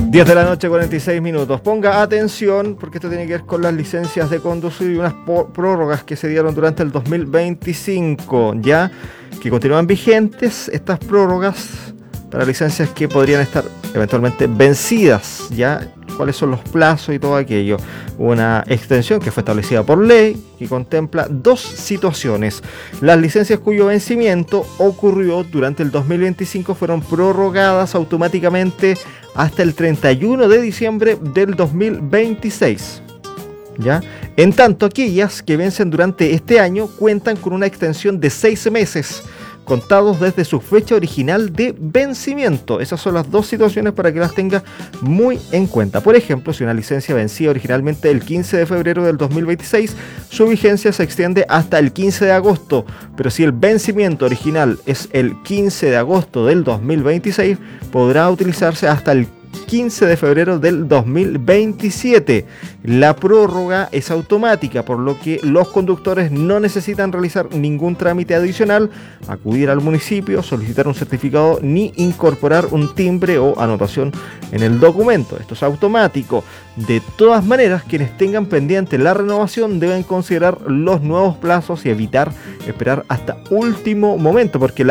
10 de la noche, 46 minutos. Ponga atención, porque esto tiene que ver con las licencias de conducir y unas prórrogas que se dieron durante el 2025, ya que continúan vigentes estas prórrogas para licencias que podrían estar eventualmente vencidas, ya cuáles son los plazos y todo aquello. Una extensión que fue establecida por ley que contempla dos situaciones. Las licencias cuyo vencimiento ocurrió durante el 2025 fueron prorrogadas automáticamente hasta el 31 de diciembre del 2026. ¿Ya? En tanto, aquellas que vencen durante este año cuentan con una extensión de 6 meses, contados desde su fecha original de vencimiento. Esas son las dos situaciones para que las tenga muy en cuenta. Por ejemplo, si una licencia vencía originalmente el 15 de febrero del 2026, su vigencia se extiende hasta el 15 de agosto. Pero si el vencimiento original es el 15 de agosto del 2026, podrá utilizarse hasta el 15 de febrero del 2027. La prórroga es automática, por lo que los conductores no necesitan realizar ningún trámite adicional, acudir al municipio, solicitar un certificado ni incorporar un timbre o anotación en el documento. Esto es automático. De todas maneras, quienes tengan pendiente la renovación deben considerar los nuevos plazos y evitar esperar hasta último momento, porque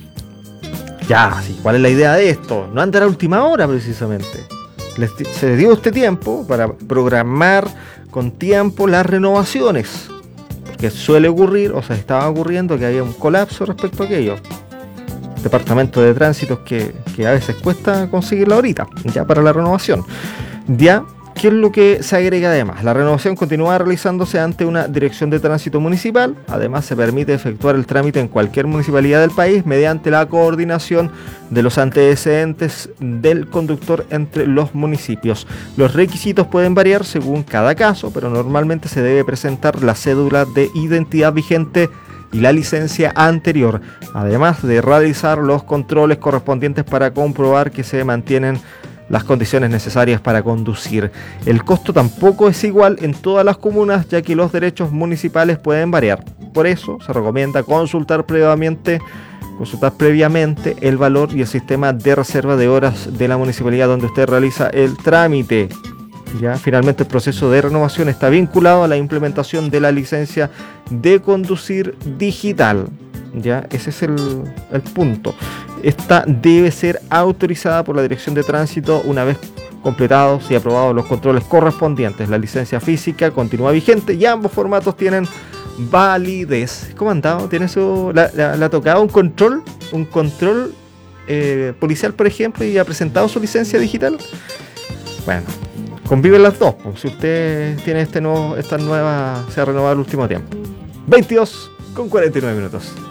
¿cuál es la idea de esto? No andar a última hora precisamente. Se dio este tiempo para programar con tiempo las renovaciones, porque suele ocurrir, o sea, estaba ocurriendo que había un colapso respecto a aquello. Departamento de tránsitos que a veces cuesta conseguirla ahorita, ya para la renovación. Ya, ¿qué es lo que se agrega además? La renovación continúa realizándose ante una dirección de tránsito municipal. Además, se permite efectuar el trámite en cualquier municipalidad del país mediante la coordinación de los antecedentes del conductor entre los municipios. Los requisitos pueden variar según cada caso, pero normalmente se debe presentar la cédula de identidad vigente y la licencia anterior, además de realizar los controles correspondientes para comprobar que se mantienen las condiciones necesarias para conducir. El costo tampoco es igual en todas las comunas, ya que los derechos municipales pueden variar. Por eso se recomienda consultar previamente el valor y el sistema de reserva de horas de la municipalidad donde usted realiza el trámite. Ya, finalmente el proceso de renovación está vinculado a la implementación de la licencia de conducir digital. Ya, ese es el punto. Esta debe ser autorizada por la Dirección de Tránsito una vez completados y aprobados los controles correspondientes. La licencia física continúa vigente y ambos formatos tienen validez. ¿Cómo ha andado? ¿Tiene le ha tocado un control policial, por ejemplo, y ha presentado su licencia digital? Bueno, conviven las dos. Si usted tiene esta nueva, se ha renovado el último tiempo. 22:49.